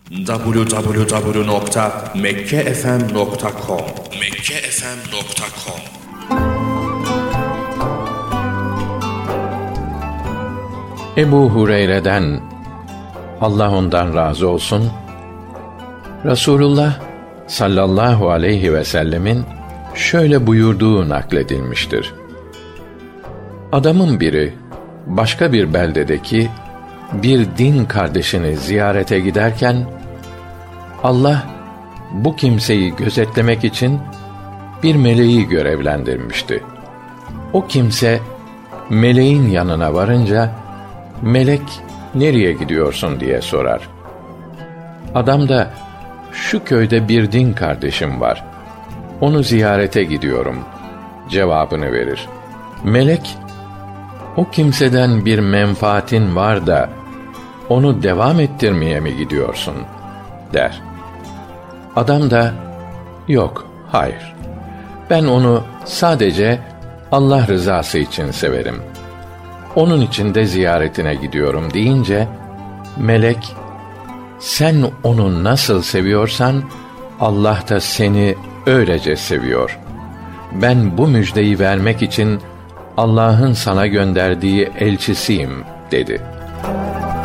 www.mekkefm.com Ebu Hureyre'den, Allah ondan razı olsun, Resulullah sallallahu aleyhi ve sellemin şöyle buyurduğu nakledilmiştir. Adamın biri başka bir beldedeki bir din kardeşini ziyarete giderken, Allah bu kimseyi gözetlemek için bir meleği görevlendirmişti. O kimse meleğin yanına varınca, melek nereye gidiyorsun diye sorar. Adam da şu köyde bir din kardeşim var, onu ziyarete gidiyorum cevabını verir. Melek, o kimseden bir menfaatin var da onu devam ettirmeye mi gidiyorsun der. Adam da yok, hayır, ben onu sadece Allah rızası için severim, onun için de ziyaretine gidiyorum deyince, melek, sen onu nasıl seviyorsan Allah da seni öylece seviyor. Ben bu müjdeyi vermek için Allah'ın sana gönderdiği elçisiyim dedi.